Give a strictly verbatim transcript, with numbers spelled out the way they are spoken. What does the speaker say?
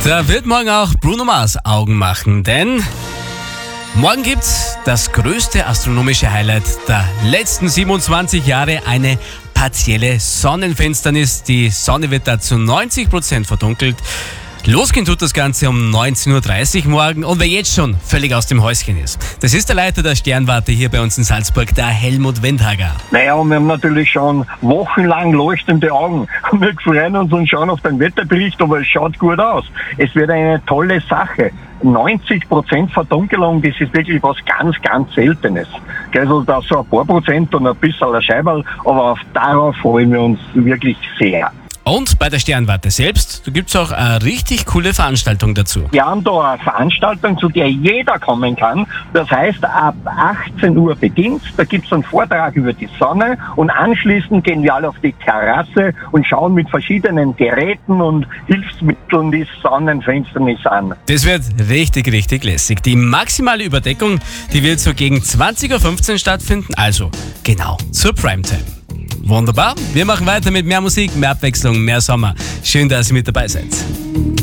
Da wird morgen auch Bruno Mars Augen machen, denn morgen gibt's das größte astronomische Highlight der letzten siebenundzwanzig Jahre, eine partielle Sonnenfinsternis. Die Sonne wird da zu neunzig Prozent verdunkelt. Losgehen tut das Ganze um neunzehn Uhr dreißig morgen, und wer jetzt schon völlig aus dem Häuschen ist, das ist der Leiter der Sternwarte hier bei uns in Salzburg, der Helmut Windhager. Naja, und wir haben natürlich schon wochenlang leuchtende Augen. Und wir freuen uns und schauen auf den Wetterbericht, aber es schaut gut aus. Es wird eine tolle Sache. neunzig Prozent Verdunkelung, das ist wirklich was ganz, ganz Seltenes. Also da so ein paar Prozent und ein bisschen ein Scheiberl, aber auf, darauf freuen wir uns wirklich sehr. Und bei der Sternwarte selbst, da gibt's auch eine richtig coole Veranstaltung dazu. Wir haben da eine Veranstaltung, zu der jeder kommen kann. Das heißt, ab achtzehn Uhr beginnt, da gibt's einen Vortrag über die Sonne, und anschließend gehen wir alle auf die Terrasse und schauen mit verschiedenen Geräten und Hilfsmitteln die Sonnenfinsternis an. Das wird richtig, richtig lässig. Die maximale Überdeckung, die wird so gegen zwanzig Uhr fünfzehn stattfinden, also genau zur Primetime. Wunderbar, wir machen weiter mit mehr Musik, mehr Abwechslung, mehr Sommer. Schön, dass ihr mit dabei seid.